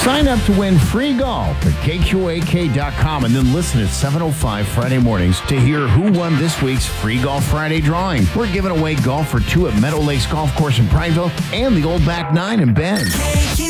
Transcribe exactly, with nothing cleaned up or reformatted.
Sign up to win free golf at K Q A K dot com and then listen at seven oh five Friday mornings to hear who won this week's Free Golf Friday drawing. We're giving away golf for two at Meadow Lakes Golf Course in Prineville and the Old Back Nine in Bend.